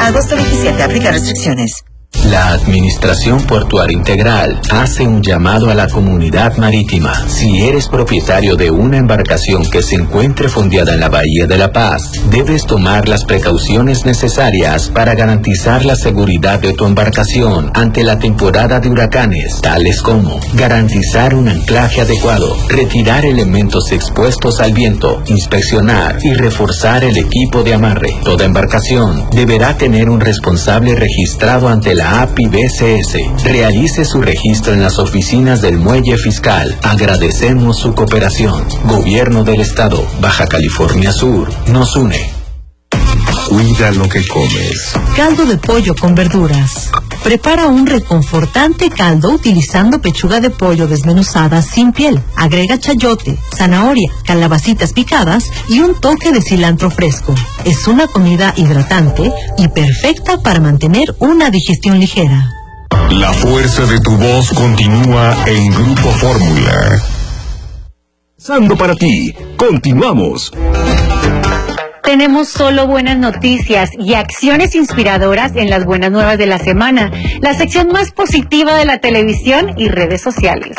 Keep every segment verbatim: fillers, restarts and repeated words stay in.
agosto veintisiete, aplica restricciones. La Administración Portuaria Integral hace un llamado a la comunidad marítima. Si eres propietario de una embarcación que se encuentre fondeada en la Bahía de La Paz, debes tomar las precauciones necesarias para garantizar la seguridad de tu embarcación ante la temporada de huracanes, tales como garantizar un anclaje adecuado, retirar elementos expuestos al viento, inspeccionar y reforzar el equipo de amarre. Toda embarcación deberá tener un responsable registrado ante la A P I B C S. Realice su registro en las oficinas del Muelle Fiscal. Agradecemos su cooperación. Gobierno del Estado, Baja California Sur, nos une. Cuida lo que comes. Caldo de pollo con verduras. Prepara un reconfortante caldo utilizando pechuga de pollo desmenuzada sin piel. Agrega chayote, zanahoria, calabacitas picadas y un toque de cilantro fresco. Es una comida hidratante y perfecta para mantener una digestión ligera. La fuerza de tu voz continúa en Grupo Fórmula. Pasando para ti, continuamos. Tenemos solo buenas noticias y acciones inspiradoras en las buenas nuevas de la semana, la sección más positiva de la televisión y redes sociales.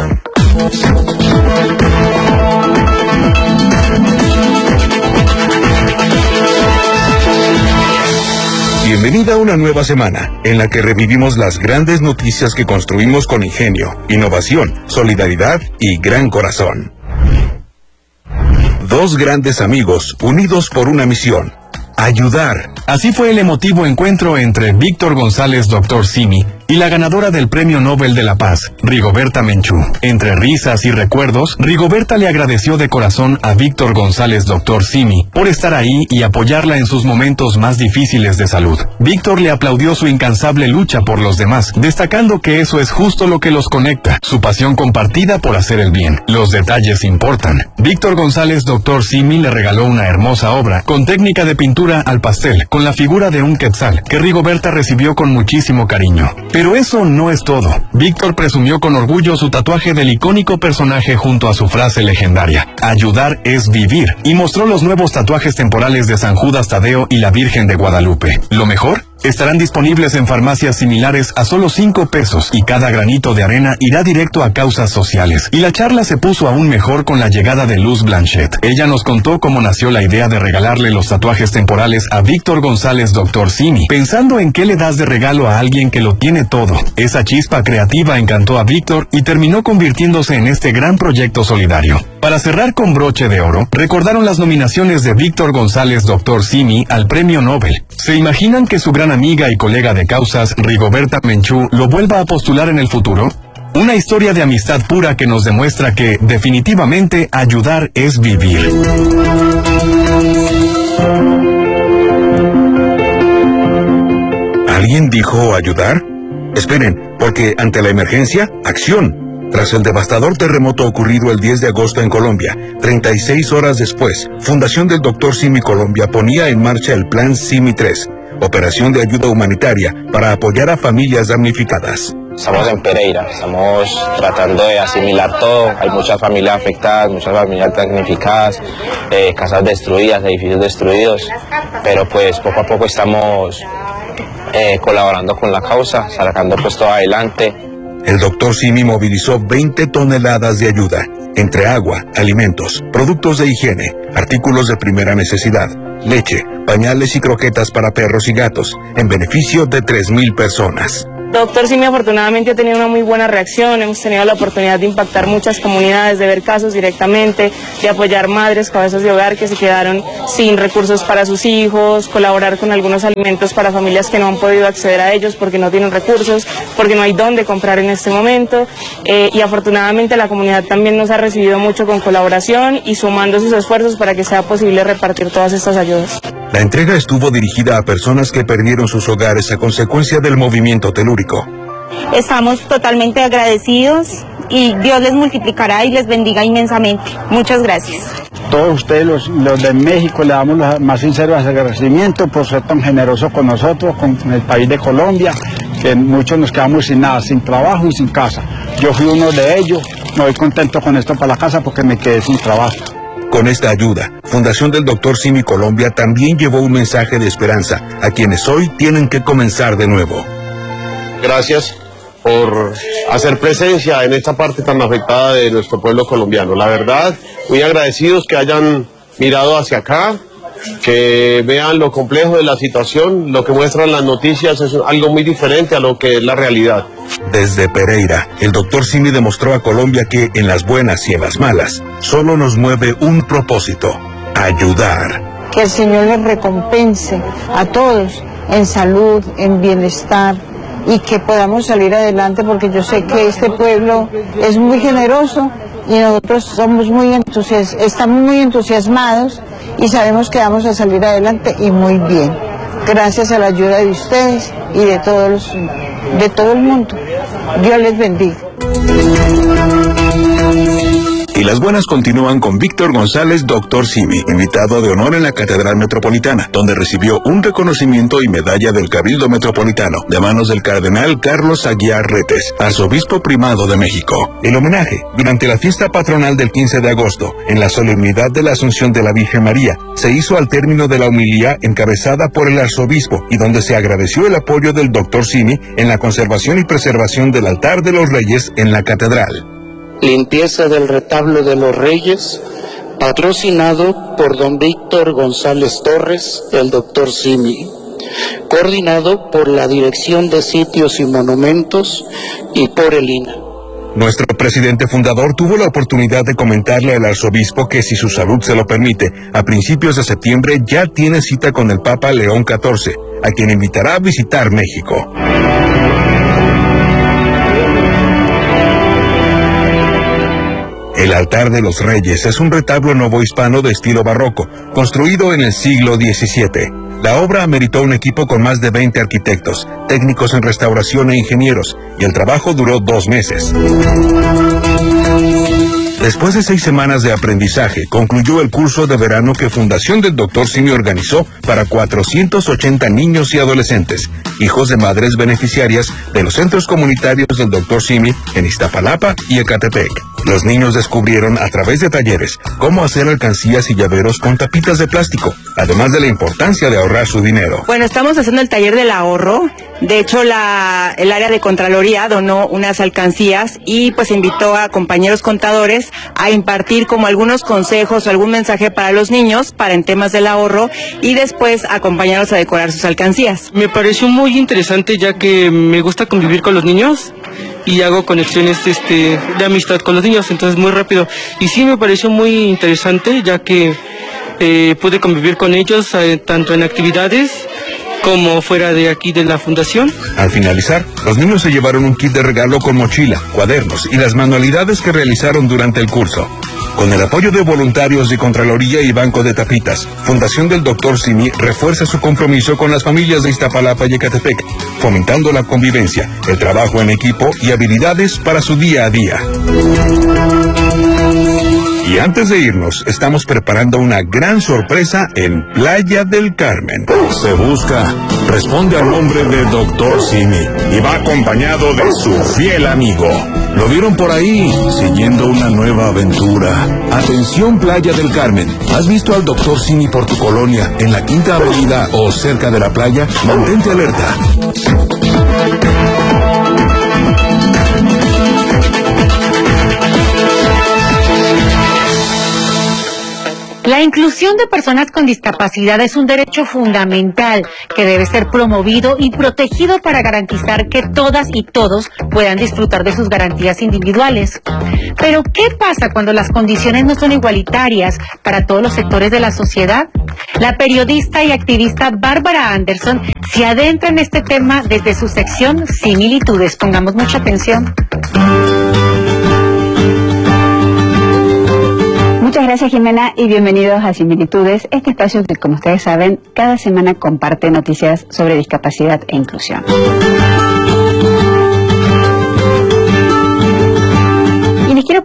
Bienvenida a una nueva semana, en la que revivimos las grandes noticias que construimos con ingenio, innovación, solidaridad y gran corazón. Dos grandes amigos unidos por una misión: ayudar. Así fue el emotivo encuentro entre Víctor González, doctor Simi, y la ganadora del Premio Nobel de la Paz, Rigoberta Menchú. Entre risas y recuerdos, Rigoberta le agradeció de corazón a Víctor González, doctor Simi, por estar ahí y apoyarla en sus momentos más difíciles de salud. Víctor le aplaudió su incansable lucha por los demás, destacando que eso es justo lo que los conecta, su pasión compartida por hacer el bien. Los detalles importan. Víctor González, doctor Simi, le regaló una hermosa obra, con técnica de pintura al pastel, con la figura de un quetzal, que Rigoberta recibió con muchísimo cariño. Pero eso no es todo. Víctor presumió con orgullo su tatuaje del icónico personaje junto a su frase legendaria: ayudar es vivir, y mostró los nuevos tatuajes temporales de San Judas Tadeo y la Virgen de Guadalupe. ¿Lo mejor? Estarán disponibles en farmacias similares a solo cinco pesos y cada granito de arena irá directo a causas sociales. Y la charla se puso aún mejor con la llegada de Luz Blanchet. Ella nos contó cómo nació la idea de regalarle los tatuajes temporales a Víctor González, doctor Simi, pensando en qué le das de regalo a alguien que lo tiene todo. Esa chispa creativa encantó a Víctor y terminó convirtiéndose en este gran proyecto solidario. Para cerrar con broche de oro, recordaron las nominaciones de Víctor González, doctor Simi, al Premio Nobel. ¿Se imaginan que su gran amiga y colega de causas, Rigoberta Menchú, lo vuelva a postular en el futuro? Una historia de amistad pura que nos demuestra que, definitivamente, ayudar es vivir. ¿Alguien dijo ayudar? Esperen, porque ante la emergencia, acción. Tras el devastador terremoto ocurrido el diez de agosto en Colombia, treinta y seis horas después, Fundación del doctor Simi Colombia ponía en marcha el Plan Simi tres, operación de ayuda humanitaria para apoyar a familias damnificadas. Estamos en Pereira, estamos tratando de asimilar todo. Hay muchas familias afectadas, muchas familias damnificadas, eh, casas destruidas, edificios destruidos, pero pues poco a poco estamos eh, colaborando con la causa, sacando pues todo adelante. El doctor Simi movilizó veinte toneladas de ayuda, entre agua, alimentos, productos de higiene, artículos de primera necesidad, leche, pañales y croquetas para perros y gatos, en beneficio de tres mil personas. Doctor Simi afortunadamente ha tenido una muy buena reacción, hemos tenido la oportunidad de impactar muchas comunidades, de ver casos directamente, de apoyar madres, cabezas de hogar que se quedaron sin recursos para sus hijos, colaborar con algunos alimentos para familias que no han podido acceder a ellos porque no tienen recursos, porque no hay dónde comprar en este momento, eh, y afortunadamente la comunidad también nos ha recibido mucho con colaboración y sumando sus esfuerzos para que sea posible repartir todas estas ayudas. La entrega estuvo dirigida a personas que perdieron sus hogares a consecuencia del movimiento telúrico. Estamos totalmente agradecidos y Dios les multiplicará y les bendiga inmensamente. Muchas gracias. Todos ustedes, los, los de México, le damos los más sinceros agradecimientos por ser tan generosos con nosotros, con el país de Colombia, que muchos nos quedamos sin nada, sin trabajo y sin casa. Yo fui uno de ellos, me voy contento con esto para la casa porque me quedé sin trabajo. Con esta ayuda, Fundación del doctor Simi Colombia también llevó un mensaje de esperanza a quienes hoy tienen que comenzar de nuevo. Gracias por hacer presencia en esta parte tan afectada de nuestro pueblo colombiano. La verdad, muy agradecidos que hayan mirado hacia acá, que vean lo complejo de la situación. Lo que muestran las noticias es algo muy diferente a lo que es la realidad. Desde Pereira, el doctor Simi demostró a Colombia que en las buenas y en las malas, solo nos mueve un propósito: ayudar. Que el Señor les recompense a todos en salud, en bienestar, y que podamos salir adelante, porque yo sé que este pueblo es muy generoso y nosotros somos muy entusias- estamos muy entusiasmados y sabemos que vamos a salir adelante y muy bien. Gracias a la ayuda de ustedes y de todos los, de todo el mundo. Dios les bendiga. Y las buenas continúan con Víctor González, doctor Simi, invitado de honor en la Catedral Metropolitana, donde recibió un reconocimiento y medalla del Cabildo Metropolitano, de manos del cardenal Carlos Aguiar Retes, arzobispo primado de México. El homenaje, durante la fiesta patronal del quince de agosto, en la solemnidad de la Asunción de la Virgen María, se hizo al término de la homilía encabezada por el arzobispo, y donde se agradeció el apoyo del doctor Simi en la conservación y preservación del altar de los Reyes en la Catedral. Limpieza del retablo de los Reyes, patrocinado por don Víctor González Torres, el doctor Simi, coordinado por la Dirección de Sitios y Monumentos y por el I N A. Nuestro presidente fundador tuvo la oportunidad de comentarle al arzobispo que, si su salud se lo permite, a principios de septiembre ya tiene cita con el Papa León catorce, a quien invitará a visitar México. El altar de los Reyes es un retablo novohispano de estilo barroco, construido en el siglo diecisiete. La obra ameritó un equipo con más de veinte arquitectos, técnicos en restauración e ingenieros, y el trabajo duró dos meses. Después de seis semanas de aprendizaje, concluyó el curso de verano que Fundación del doctor Simi organizó para cuatrocientos ochenta niños y adolescentes, hijos de madres beneficiarias de los centros comunitarios del doctor Simi en Iztapalapa y Ecatepec. Los niños descubrieron a través de talleres cómo hacer alcancías y llaveros con tapitas de plástico, además de la importancia de ahorrar su dinero. Bueno, estamos haciendo el taller del ahorro. De hecho, la, el área de Contraloría donó unas alcancías y pues invitó a compañeros contadores a impartir como algunos consejos o algún mensaje para los niños para en temas del ahorro y después acompañarlos a decorar sus alcancías. Me pareció muy interesante, ya que me gusta convivir con los niños y hago conexiones este, de amistad con los niños, entonces muy rápido. Y sí me pareció muy interesante, ya que eh, pude convivir con ellos eh, tanto en actividades como fuera de aquí de la fundación. Al finalizar, los niños se llevaron un kit de regalo con mochila, cuadernos y las manualidades que realizaron durante el curso. Con el apoyo de voluntarios de Contraloría y Banco de Tapitas, Fundación del doctor Simi refuerza su compromiso con las familias de Iztapalapa y Ecatepec, fomentando la convivencia, el trabajo en equipo y habilidades para su día a día. Y antes de irnos, estamos preparando una gran sorpresa en Playa del Carmen. Se busca, responde al nombre de doctor Simi y va acompañado de su fiel amigo. Lo vieron por ahí, siguiendo una nueva aventura. Atención, Playa del Carmen. ¿Has visto al doctor Simi por tu colonia, en la Quinta Avenida o cerca de la playa? Mantente alerta. La inclusión de personas con discapacidad es un derecho fundamental que debe ser promovido y protegido para garantizar que todas y todos puedan disfrutar de sus garantías individuales. Pero, ¿qué pasa cuando las condiciones no son igualitarias para todos los sectores de la sociedad? La periodista y activista Bárbara Anderson se adentra en este tema desde su sección Similitudes. Pongamos mucha atención. Muchas gracias, Jimena, y bienvenidos a Similitudes, este espacio que, como ustedes saben, cada semana comparte noticias sobre discapacidad e inclusión. Y les quiero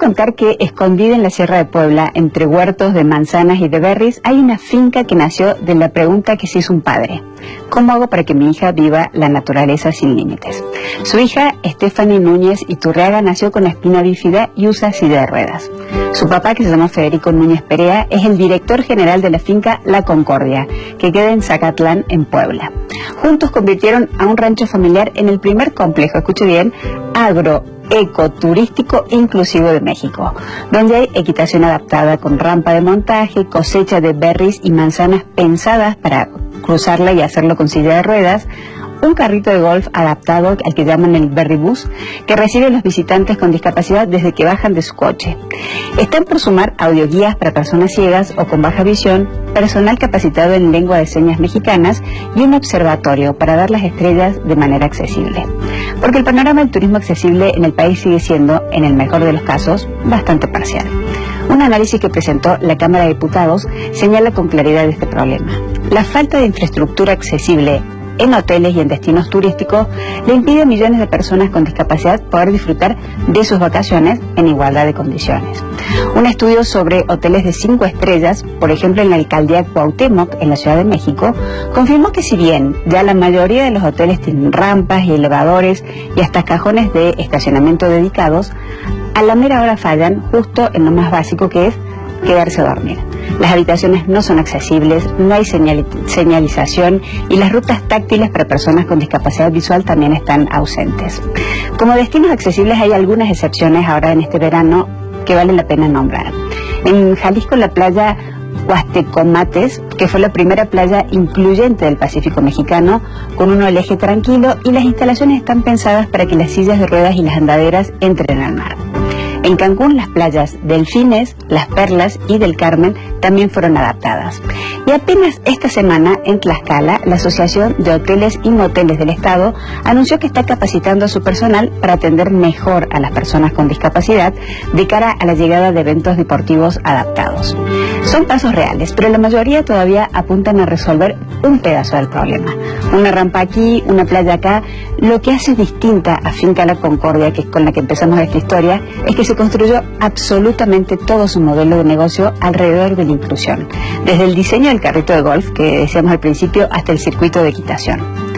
contar que escondida en la Sierra de Puebla, entre huertos de manzanas y de berries, hay una finca que nació de la pregunta que se hizo un padre: ¿cómo hago para que mi hija viva la naturaleza sin límites? Su hija, Stephanie Núñez Iturriaga, nació con espina bífida y usa silla de ruedas. Su papá, que se llama Federico Núñez Perea, es el director general de la finca La Concordia, que queda en Zacatlán, en Puebla. Juntos convirtieron a un rancho familiar en el primer complejo, escuche bien, agro ecoturístico inclusivo de México, donde hay equitación adaptada con rampa de montaje, cosecha de berries y manzanas pensadas para cruzarla y hacerlo con silla de ruedas, un carrito de golf adaptado al que llaman el Berry Bus, que recibe a los visitantes con discapacidad desde que bajan de su coche. Están por sumar audioguías para personas ciegas o con baja visión, personal capacitado en lengua de señas mexicanas y un observatorio para ver las estrellas de manera accesible. Porque el panorama del turismo accesible en el país sigue siendo, en el mejor de los casos, bastante parcial. Un análisis que presentó la Cámara de Diputados señala con claridad este problema. La falta de infraestructura accesible en hoteles y en destinos turísticos le impide a millones de personas con discapacidad poder disfrutar de sus vacaciones en igualdad de condiciones. Un estudio sobre hoteles de cinco estrellas, por ejemplo en la alcaldía Cuauhtémoc, en la Ciudad de México, confirmó que si bien ya la mayoría de los hoteles tienen rampas y elevadores y hasta cajones de estacionamiento dedicados, a la mera hora fallan justo en lo más básico, que es quedarse a dormir. Las habitaciones no son accesibles, no hay señal, señalización y las rutas táctiles para personas con discapacidad visual también están ausentes. Como destinos accesibles hay algunas excepciones ahora en este verano que vale la pena nombrar. En Jalisco, la playa Huastecomates, que fue la primera playa incluyente del Pacífico mexicano, con un oleaje tranquilo, y las instalaciones están pensadas para que las sillas de ruedas y las andaderas entren al mar. En Cancún, las playas Delfines, Las Perlas y del Carmen también fueron adaptadas. Y apenas esta semana, en Tlaxcala, la Asociación de Hoteles y Moteles del Estado anunció que está capacitando a su personal para atender mejor a las personas con discapacidad de cara a la llegada de eventos deportivos adaptados. Son pasos reales, pero la mayoría todavía apuntan a resolver un pedazo del problema. Una rampa aquí, una playa acá. Lo que hace distinta a Finca La Concordia, que es con la que empezamos esta historia, es que se construyó absolutamente todo su modelo de negocio alrededor de la inclusión, desde el diseño del carrito de golf, que decíamos al principio, hasta el circuito de equitación.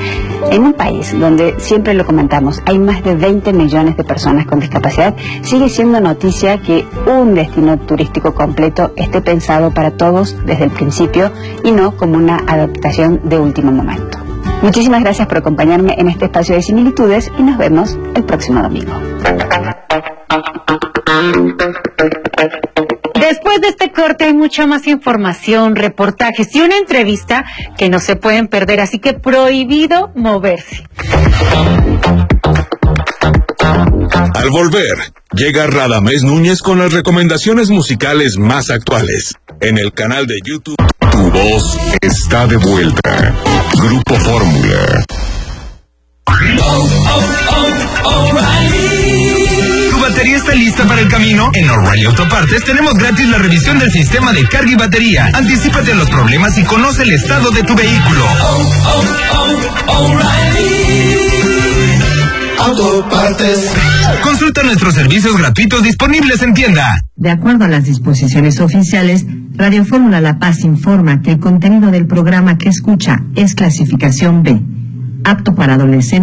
En un país donde, siempre lo comentamos, hay más de veinte millones de personas con discapacidad, sigue siendo noticia que un destino turístico completo esté pensado para todos desde el principio y no como una adaptación de último momento. Muchísimas gracias por acompañarme en este espacio de similitudes y nos vemos el próximo domingo. Después de este corte hay mucha más información, reportajes y una entrevista que no se pueden perder, así que prohibido moverse. Al volver, llega Radamés Núñez con las recomendaciones musicales más actuales. En el canal de YouTube, Tu Voz está de vuelta. Grupo Fórmula. ¿Tu batería está lista para el camino? En O'Reilly Autopartes tenemos gratis la revisión del sistema de carga y batería. Anticípate a los problemas y conoce el estado de tu vehículo. Oh, oh, oh, O'Reilly Autopartes. Consulta nuestros servicios gratuitos disponibles en tienda. De acuerdo a las disposiciones oficiales, Radio Fórmula La Paz informa que el contenido del programa que escucha es clasificación B, apto para adolescentes.